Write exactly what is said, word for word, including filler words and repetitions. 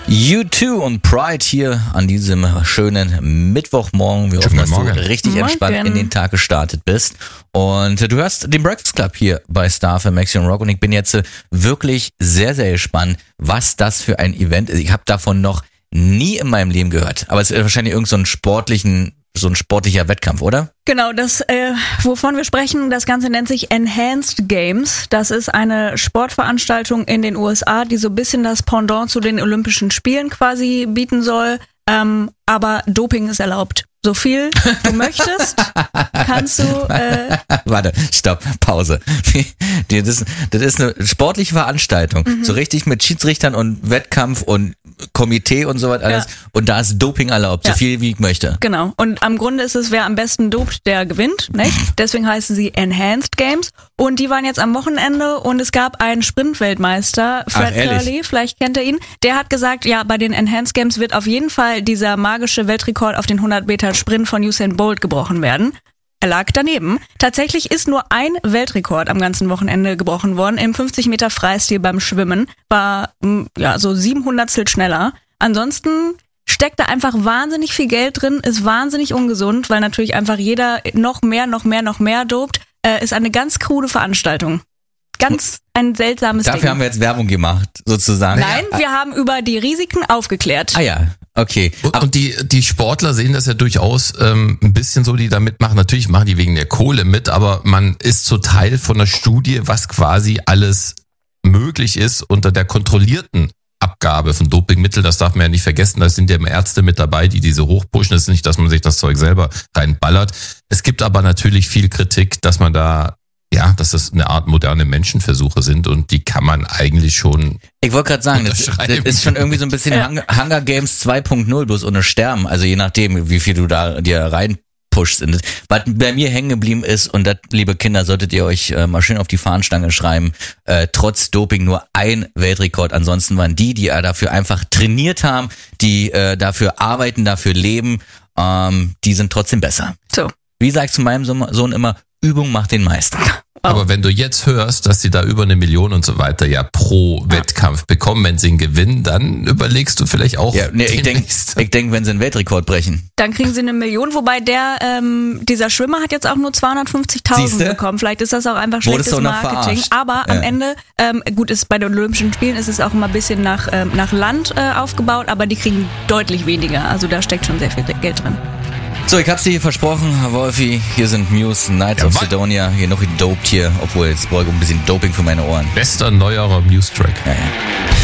U zwei und Pride hier an diesem schönen Mittwochmorgen. Wir hoffen, dass du richtig Morgen. entspannt in den Tag gestartet bist. Und du hörst den Breakfast Club hier bei Star F M Action Rock und ich bin jetzt wirklich sehr, sehr gespannt, was das für ein Event ist. Ich habe davon noch nie in meinem Leben gehört. Aber es ist wahrscheinlich irgend so ein sportlichen, so ein sportlicher Wettkampf, oder? Genau, das, äh, wovon wir sprechen, das Ganze nennt sich Enhanced Games. Das ist eine Sportveranstaltung in den U S A, die so ein bisschen das Pendant zu den Olympischen Spielen quasi bieten soll. Ähm, aber Doping ist erlaubt. So viel du möchtest, kannst du... Äh Warte, stopp, Pause. Das ist, das ist eine sportliche Veranstaltung. Mhm. So richtig mit Schiedsrichtern und Wettkampf und Komitee und so was alles. Ja. Und da ist Doping erlaubt, so ja. viel wie ich möchte. Genau. Und am Grunde ist es, wer am besten dopt, der gewinnt. Nicht? Deswegen heißen sie Enhanced Games. Und die waren jetzt am Wochenende und es gab einen Sprintweltmeister, Fred Kerley, vielleicht kennt ihr ihn. Der hat gesagt, ja, bei den Enhanced Games wird auf jeden Fall dieser magische Weltrekord auf den hundert Meter Sprint von Usain Bolt gebrochen werden. Er lag daneben. Tatsächlich ist nur ein Weltrekord am ganzen Wochenende gebrochen worden. Im fünfzig Meter Freistil beim Schwimmen war ja so sieben Hundertstel schneller. Ansonsten steckt da einfach wahnsinnig viel Geld drin, ist wahnsinnig ungesund, weil natürlich einfach jeder noch mehr, noch mehr, noch mehr dopt. Äh, ist eine ganz krude Veranstaltung. Ganz ein seltsames Dafür Ding. haben wir jetzt Werbung gemacht, sozusagen. Nein, wir haben über die Risiken aufgeklärt. Ah ja, okay. Und, und die die Sportler sehen das ja durchaus ähm, ein bisschen so, die da mitmachen. Natürlich machen die wegen der Kohle mit, aber man ist so Teil von einer Studie, was quasi alles möglich ist unter der kontrollierten Abgabe von Dopingmitteln. Das darf man ja nicht vergessen. Da sind ja immer Ärzte mit dabei, die diese hochpushen. Es ist nicht, dass man sich das Zeug selber reinballert. Es gibt aber natürlich viel Kritik, dass man da Ja, dass das eine Art moderne Menschenversuche sind und die kann man eigentlich schon. Ich wollte gerade sagen, das, das ist schon irgendwie so ein bisschen ja. Hunger Games zwei Punkt null, bloß ohne Sterben. Also je nachdem, wie viel du da dir reinpushst. Was bei mir hängen geblieben ist, und das, liebe Kinder, solltet ihr euch äh, mal schön auf die Fahnenstange schreiben, äh, trotz Doping nur ein Weltrekord. Ansonsten waren die, die äh, dafür einfach trainiert haben, die äh, dafür arbeiten, dafür leben, ähm, die sind trotzdem besser. So. Wie sagst du meinem Sohn immer, Übung macht den Meister. Aber wenn du jetzt hörst, dass sie da über eine Million und so weiter ja pro ja. Wettkampf bekommen, wenn sie ihn gewinnen, dann überlegst du vielleicht auch. Ja, nee, ich denke, ich denk, wenn sie einen Weltrekord brechen. Dann kriegen sie eine Million, wobei der ähm, dieser Schwimmer hat jetzt auch nur zweihundertfünfzigtausend bekommen. Vielleicht ist das auch einfach schlechtes Marketing. Aber am ja. Ende, ähm, gut, ist bei den Olympischen Spielen ist es auch immer ein bisschen nach ähm, nach Land äh, aufgebaut, aber die kriegen deutlich weniger. Also da steckt schon sehr viel Geld drin. So, ich hab's dir hier versprochen, Wolfi, hier sind Muse, Knights ja, of Sidonia, hier noch gedopt hier, obwohl jetzt brauche ich ein bisschen Doping für meine Ohren. Bester neuerer Muse-Track. Ja, ja.